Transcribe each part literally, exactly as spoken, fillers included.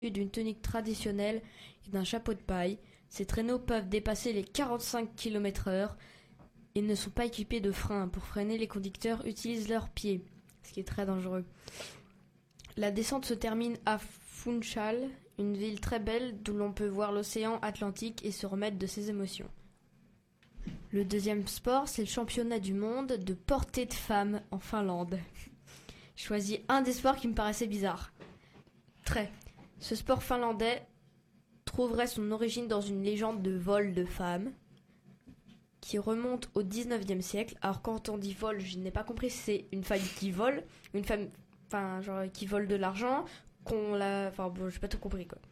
d'une tunique traditionnelle et d'un chapeau de paille. Ces traîneaux peuvent dépasser les quarante-cinq kilomètres heure et ne sont pas équipés de freins. Pour freiner, les conducteurs utilisent leurs pieds, ce qui est très dangereux. La descente se termine à Funchal, une ville très belle d'où l'on peut voir l'océan Atlantique et se remettre de ses émotions. Le deuxième sport, c'est le championnat du monde de portée de femmes en Finlande. J'ai choisi un des sports qui me paraissait bizarre. Très. Ce sport finlandais trouverait son origine dans une légende de vol de femmes qui remonte au dix-neuvième siècle. Alors quand on dit vol, je n'ai pas compris si c'est une femme qui vole, une femme, enfin genre qui vole de l'argent, qu'on la, enfin bon, j'ai pas tout compris quoi.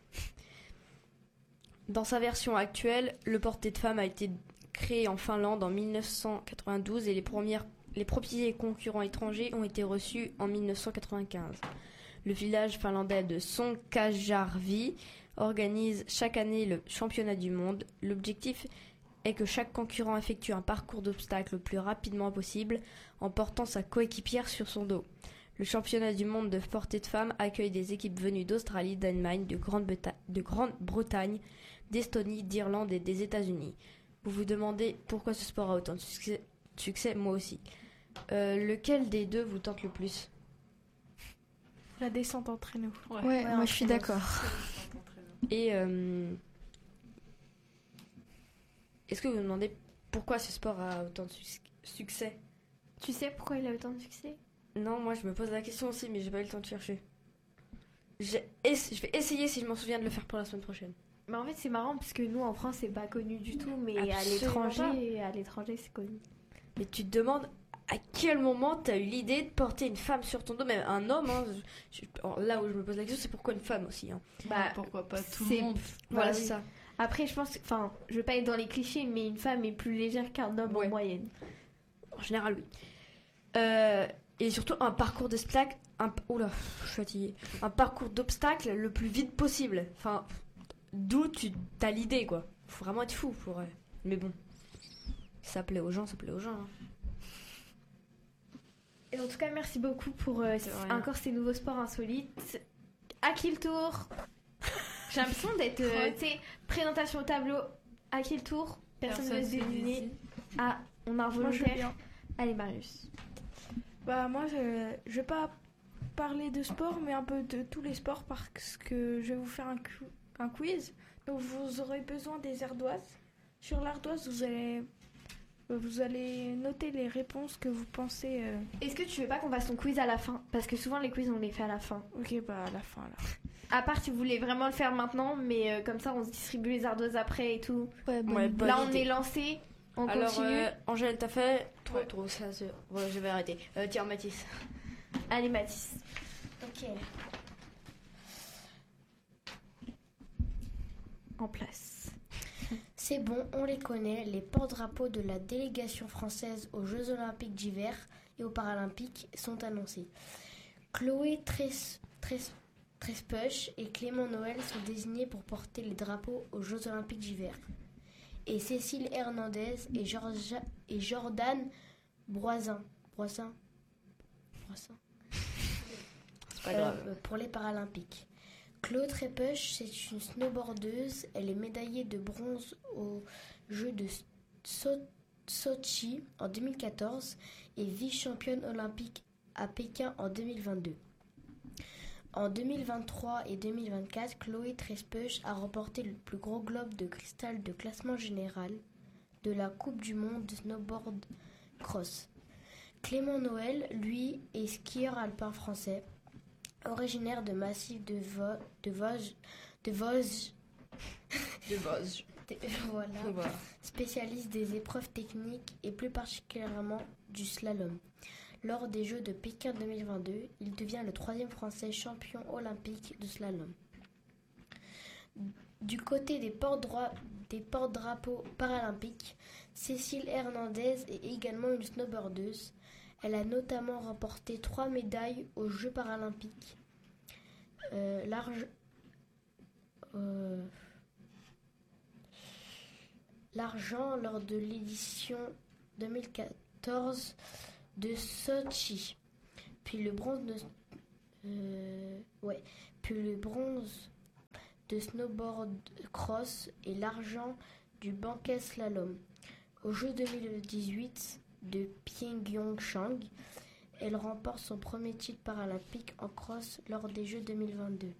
Dans sa version actuelle, le porté de femme a été créé en Finlande en mille neuf cent quatre-vingt-douze et les premières, les premiers concurrents étrangers ont été reçus en mille neuf cent quatre-vingt-quinze. Le village finlandais de Sonkajärvi organise chaque année le championnat du monde. L'objectif est que chaque concurrent effectue un parcours d'obstacles le plus rapidement possible en portant sa coéquipière sur son dos. Le championnat du monde de portée de femmes accueille des équipes venues d'Australie, d'Allemagne, de Grande-Breta- de Grande-Bretagne, d'Estonie, d'Irlande et des États-Unis. Vous vous demandez pourquoi ce sport a autant de succès, succès moi aussi. Euh, lequel des deux vous tente le plus ? La descente en traîneau. Ouais, ouais, moi je suis d'accord. Et euh, est-ce que vous vous demandez pourquoi ce sport a autant de su- succès ? Tu sais pourquoi il a autant de succès ? Non, moi je me pose la question aussi, mais j'ai pas eu le temps de chercher. J'ai ess- je vais essayer si je m'en souviens de le faire pour la semaine prochaine. Bah en fait c'est marrant parce que nous en France c'est pas connu du tout, mais à Absolument l'étranger, à l'étranger c'est connu. Mais tu te demandes à quel moment t'as eu l'idée de porter une femme sur ton dos, même un homme. Hein, je- je- là où je me pose la question, c'est pourquoi une femme aussi. Hein. Bah pourquoi pas tout c'est- le monde. Voilà, bah, c'est oui. ça. Après je pense, enfin je veux pas être dans les clichés, mais une femme est plus légère qu'un homme Ouais. en moyenne. En général, oui. Euh, et surtout un parcours d'obstacles, un, oula, je suis fatiguée. Un parcours d'obstacles le plus vite possible. Enfin, d'où tu as l'idée, quoi. Faut vraiment être fou pour. Euh, mais bon, ça plaît aux gens, ça plaît aux gens. Hein. Et en tout cas merci beaucoup pour euh, C'est rien. encore ces nouveaux sports insolites. À qui le tour ? J'ai l'impression d'être, euh, tu sais, présentation au tableau. À qui le tour ? Personne ne veut se deviner. Ah, on a un Moi, je veux volontaire. bien. Allez Marius. Bah moi, je, je vais pas parler de sport, mais un peu de tous les sports parce que je vais vous faire un, cu- un quiz. Donc vous aurez besoin des ardoises. Sur l'ardoise, vous allez, vous allez noter les réponses que vous pensez. euh, Est-ce que tu veux pas qu'on fasse ton quiz à la fin ? Parce que souvent les quiz on les fait à la fin. Ok, bah à la fin là. À part si vous voulez vraiment le faire maintenant, mais euh, comme ça on se distribue les ardoises après et tout. Ouais, bonne Ouais, idée. bonne Là on idée. est lancé, on Alors, continue. euh, Angèle, t'as fait Trop, Ouais. trop, ça se. Ouais, je vais arrêter. Euh, tiens, Mathis. Allez Mathis. Ok. En place. C'est bon, on les connaît, les porte-drapeaux de la délégation française aux Jeux Olympiques d'hiver et aux Paralympiques sont annoncés. Chloé Tres- Tres- Trespeuch et Clément Noël sont désignés pour porter les drapeaux aux Jeux Olympiques d'hiver. Et Cécile Hernandez et, Georgia- et Jordan Broisin, Broisin, Broisin C'est pas grave. euh, pour les Paralympiques. Chloé Trespeuch, c'est une snowboardeuse. Elle est médaillée de bronze aux Jeux de So- Sochi en deux mille quatorze et vice-championne olympique à Pékin en deux mille vingt-deux. En deux mille vingt-trois et deux mille vingt-quatre, Chloé Trespeuch a remporté le plus gros globe de cristal de classement général de la Coupe du monde de snowboard cross. Clément Noël, lui, est skieur alpin français, originaire de massif de, Vo- de Vosges, de Vosges, De base. de- voilà, Voilà. spécialiste des épreuves techniques et plus particulièrement du slalom. Lors des Jeux de Pékin deux mille vingt-deux, il devient le troisième Français champion olympique de slalom. Du côté des porte-droits- des porte-drapeaux paralympiques, Cécile Hernandez est également une snowboardeuse. Elle a notamment remporté trois médailles aux Jeux paralympiques. Euh, large, euh, l'argent lors de l'édition deux mille quatorze de Sochi, puis le bronze de, euh, ouais, puis le bronze de snowboard cross et l'argent du banquet slalom. Aux Jeux deux mille dix-huit de Pyeongchang, elle remporte son premier titre paralympique en cross lors des Jeux deux mille vingt-deux.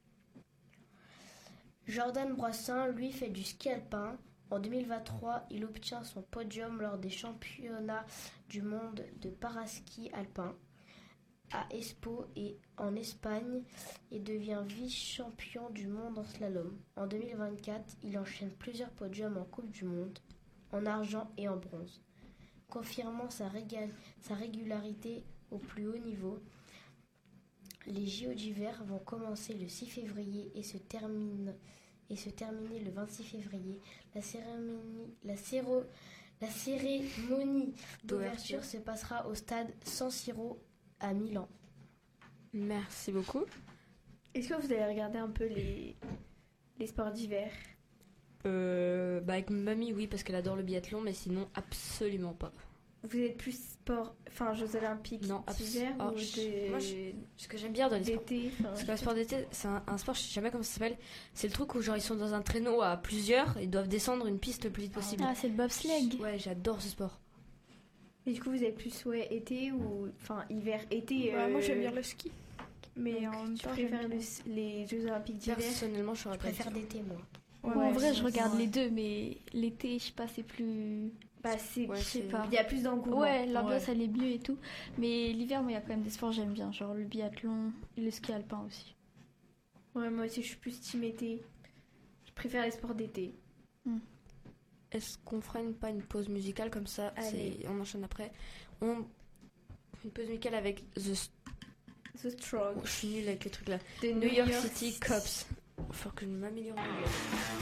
Jordan Brossin, lui, fait du ski alpin. En deux mille vingt-trois, il obtient son podium lors des championnats du monde de paraski alpin à Espoo et en Espagne et devient vice-champion du monde en slalom. En deux mille vingt-quatre, il enchaîne plusieurs podiums en Coupe du Monde, en argent et en bronze. Confirmant sa, régal- sa régularité au plus haut niveau, les J O d'hiver vont commencer le six février et se terminent et se terminer le vingt-six février. La cérémonie, la céro- la cérémonie d'ouverture se passera au stade San Siro à Milan. Merci beaucoup. Est-ce que vous avez regardé un peu les, les sports d'hiver? Euh, bah avec ma mamie, oui, parce qu'elle adore le biathlon, mais sinon, absolument pas. Vous êtes plus sport, enfin Jeux Olympiques Non, abs- d'hiver oh, ou je- de- moi, je- Ce que j'aime bien dans les sports... d'été enfin, Parce que le sport d'été, c'est un, un sport, je sais jamais comment ça s'appelle. C'est le truc où genre ils sont dans un traîneau à plusieurs et doivent descendre une piste le plus vite possible. Ah, c'est le bobsleigh. Ouais, j'adore ce sport. Et du coup, vous avez plus ouais, été ou enfin hiver, été. Bah, euh, moi j'aime bien le ski. Mais donc, en même tu temps, j'aime préfères bien- le- les Jeux Olympiques d'hiver. Personnellement, je Je serais préfère d'été, moi. Ouais, Moi, en ouais, vrai, je c'est- regarde ouais. les deux, mais l'été, je sais pas, c'est plus. Bah, c'est, Ouais, je sais c'est- pas. Il y a plus d'engouement. Ouais, l'ambiance, Ouais. elle est mieux et tout. Mais l'hiver, moi, il y a quand même des sports que j'aime bien, genre le biathlon et le ski alpin aussi. Ouais, moi aussi, je suis plus team été. Je préfère les sports d'été. Est-ce qu'on ferait une, pas une pause musicale comme ça? Allez. c'est- On enchaîne après. On... Une pause musicale avec The... The Strong. Oh, je suis nulle avec les trucs là. De New York City Cops. Il faut que je m'améliore en anglais.